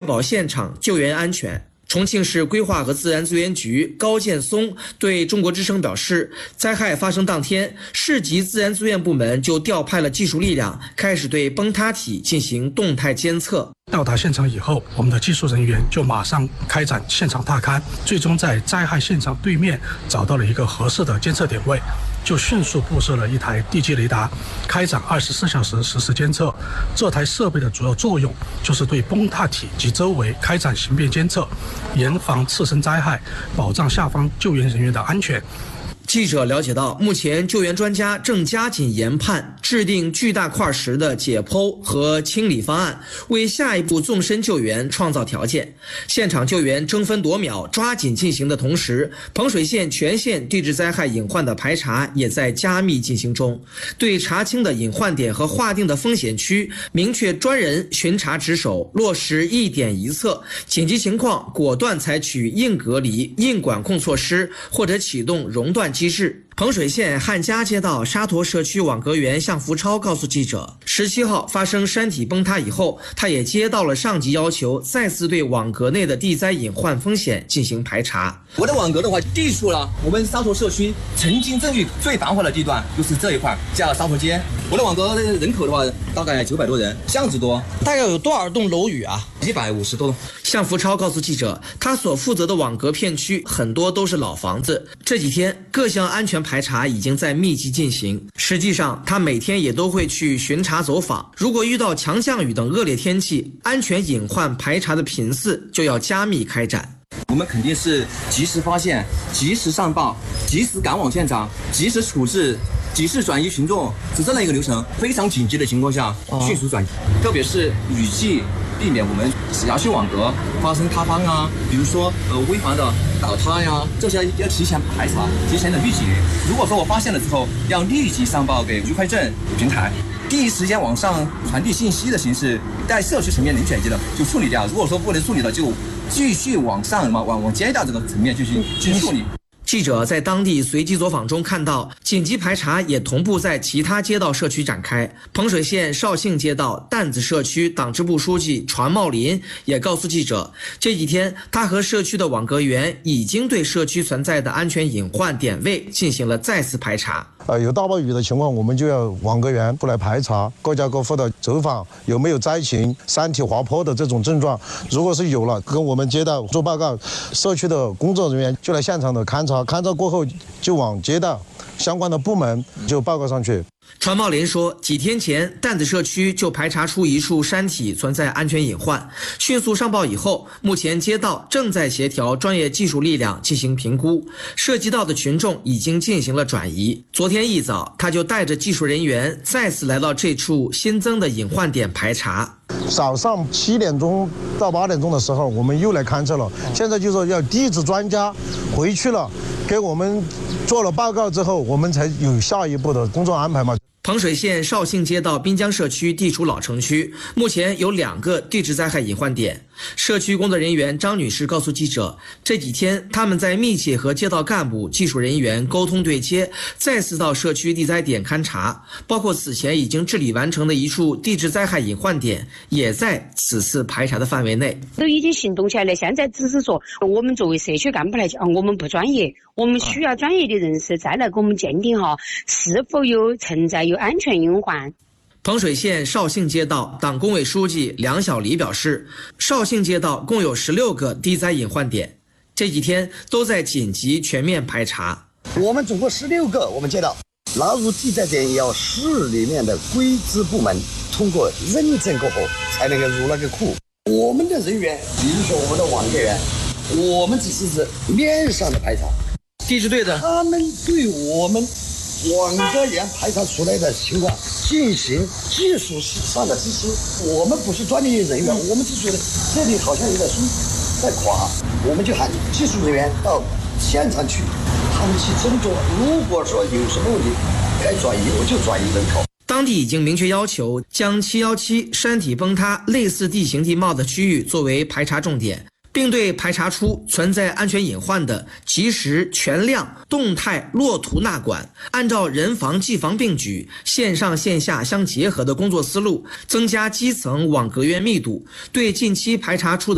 保现场救援安全。重庆市规划和自然资源局高建松对中国之声表示，灾害发生当天，市级自然资源部门就调派了技术力量，开始对崩塌体进行动态监测。 到达现场以后，我们的技术人员就马上开展现场踏勘，最终在灾害现场对面找到了一个合适的监测点位，就迅速布设了一台地基雷达，开展24小时实时监测。这台设备的主要作用就是对崩塌体及周围开展形变监测，严防次生灾害，保障下方救援人员的安全。 记者了解到，目前救援专家正加紧研判制定巨大块石的解剖和清理方案，为下一步纵深救援创造条件。现场救援争分夺秒，抓紧进行的同时，彭水县全县地质灾害隐患的排查也在加密进行中。对查清的隐患点和划定的风险区，明确专人巡查值守，落实一点一策，紧急情况果断采取硬隔离、硬管控措施，或者启动熔断机制。彭水县汉家街道沙坨社区网格员向福超告诉记者，17号发生山体崩塌以后，他也接到了上级要求，再次对网格内的地灾隐患风险进行排查。 我的网格的话，地处了我们沙坨社区曾经震域最繁华的地段，就是这一块叫沙坨街。我的网格人口的话，大概900多人，巷子多。 大概有多少栋楼宇啊 ？150多栋。 向福超告诉记者，他所负责的网格片区很多都是老房子，这几天各项安全排查已经在密集进行。实际上，他每天也都会去巡查走访。如果遇到强降雨等恶劣天气，安全隐患排查的频次就要加密开展。 我们肯定是及时发现、及时上报、及时赶往现场、及时处置、及时转移群众，是这样一个流程。非常紧急的情况下，迅速转移，特别是雨季，避免我们辖区网格发生塌方啊，比如说危房的倒塌呀，这些要提前排查，提前的预警。如果说我发现了之后，要立即上报给愉快镇平台，第一时间往上传递信息的形式，在社区层面能解决的就处理掉，如果说不能处理的，就继续往上往街道这个层面继续处理。 记者在当地随机走访中看到，紧急排查也同步在其他街道社区展开。彭水县绍兴街道担子社区党支部书记传茂林也告诉记者，这几天他和社区的网格员已经对社区存在的安全隐患点位进行了再次排查。 有大暴雨的情况，我们就要网格员过来排查，各家各户的走访有没有灾情、山体滑坡的这种症状。如果是有了，跟我们街道做报告，社区的工作人员就来现场的勘查，勘查过后就往街道相关的部门就报告上去。 传茂林说，几天前担子社区就排查出一处山体存在安全隐患，迅速上报以后，目前街道正在协调专业技术力量进行评估，涉及到的群众已经进行了转移。昨天一早，他就带着技术人员再次来到这处新增的隐患点排查。 早上7点钟到8点钟的时候，我们又来勘测了。现在就说要地质专家回去了，给我们做了报告之后，我们才有下一步的工作安排嘛。 彭水县绍兴街道滨江社区地处老城区，目前有2个地质灾害隐患点。社区工作人员张女士告诉记者，这几天他们在密切和街道干部、技术人员沟通对接，再次到社区地灾点勘查，包括此前已经治理完成的一处地质灾害隐患点，也在此次排查的范围内。 都已经行动起来了，现在只是说我们作为社区干部来讲，我们不专业，我们需要专业的人士再来给我们鉴定哈，是否存在有安全隐患。 彭水县绍兴街道党工委书记梁小黎表示，绍兴街道共有16个地灾隐患点，这几天都在紧急全面排查。 我们总共16个，我们街道纳入地灾点，要市里面的规制部门通过认证过后才能够入那个库。我们的人员，比如说我们的网格员，我们只是面上的排查， 地质队的他们对我们网格员排查出来的情况进行技术上的支持。我们不是专业人员，我们只觉得这里好像有点松在垮，我们就喊技术人员到现场去，他们去斟酌，如果说有什么问题该转移，我就转移人口。 当地已经明确要求将717山体崩塌类似地形地貌的区域作为排查重点，并对排查出存在安全隐患的及时全量动态落图纳管，按照人防技防并举、线上线下相结合的工作思路，增加基层网格员密度，对近期排查出的